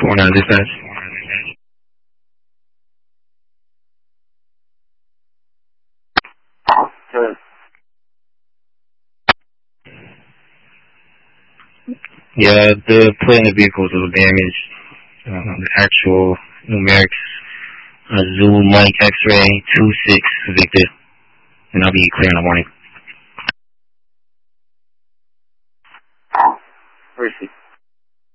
49 dispatch. Good. Yeah, the plate in the vehicle is a little damaged. The actual numerics, Zulu Mike X-ray 26 Victor, and I'll be clear in the morning. Where is he?